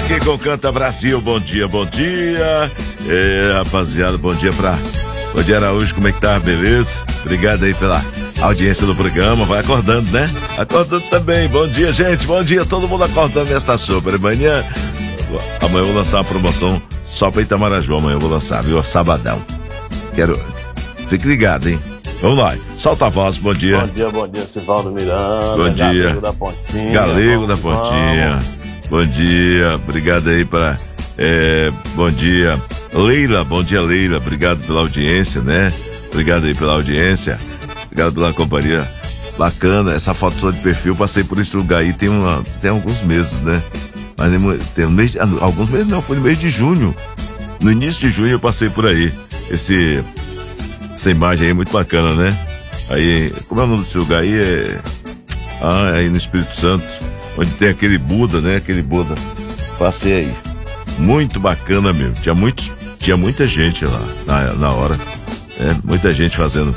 aqui com Canta Brasil. Bom dia, bom dia. Rapaziada, bom dia pra Odir Araújo, como é que tá? Beleza? Obrigado aí pela audiência do programa. Vai acordando, né? Acordando também. Bom dia, gente. Bom dia. Todo mundo acordando nesta super manhã. Amanhã eu vou lançar uma promoção só pra Itamaraju. Amanhã eu vou lançar, viu? Sabadão. Fique ligado, hein? Vamos lá. Solta a voz. Bom dia. Bom dia, Sivaldo Miranda. Bom dia. Galego da Pontinha. Galego da Pontinha. Bom dia. Obrigado aí para... bom dia. Leila, bom dia, Leila. Obrigado pela audiência, né? Obrigado aí pela audiência. Obrigado pela companhia. Bacana, essa foto toda de perfil. Passei por esse lugar aí tem alguns meses, né? Mas tem alguns meses não, foi no mês de junho. No início de junho eu passei por aí. Essa imagem aí é muito bacana, né? Aí, como é o nome desse lugar aí? Aí no Espírito Santo, onde tem aquele Buda, né? Aquele Buda. Passei aí. Muito bacana mesmo. Tinha muita gente lá na hora. Muita gente fazendo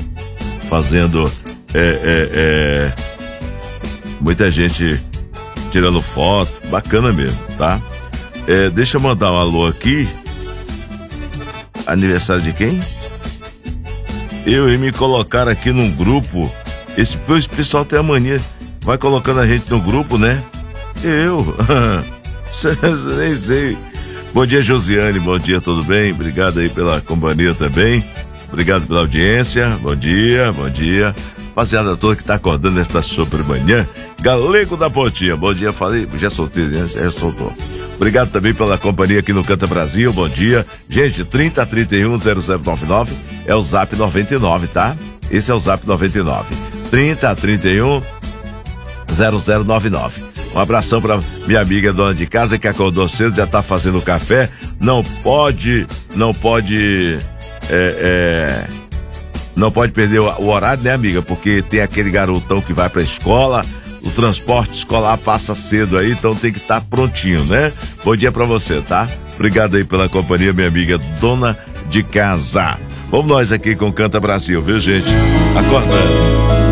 muita gente tirando foto. Bacana mesmo, tá? Deixa eu mandar um alô aqui. Aniversário de quem? Eu e me colocar aqui num grupo. Esse pessoal tem a mania. Vai colocando a gente no grupo, né? Nem sei. Bom dia, Josiane. Bom dia, tudo bem? Obrigado aí pela companhia também. Obrigado pela audiência. Bom dia, bom dia. Rapaziada toda que tá acordando nesta super manhã. Galego da Pontinha. Bom dia, falei. Já soltei, né? Já soltou. Obrigado também pela companhia aqui no Canta Brasil. Bom dia. Gente, 3031-0099 é o Zap 99, tá? Esse é o Zap 99. 3031-0099. Um abração pra minha amiga dona de casa que acordou cedo, já tá fazendo café. Não pode perder o horário, né, amiga? Porque tem aquele garotão que vai pra escola, o transporte escolar passa cedo aí, então tem que estar prontinho, né? Bom dia pra você, tá? Obrigado aí pela companhia, minha amiga dona de casa. Vamos nós aqui com Canta Brasil, viu, gente? Acordando.